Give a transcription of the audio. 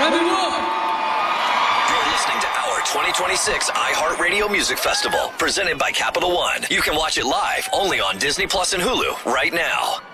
everyone. You're listening to our 2026 iHeartRadio Music Festival, presented by Capital One. You can watch it live only on Disney Plus and Hulu right now.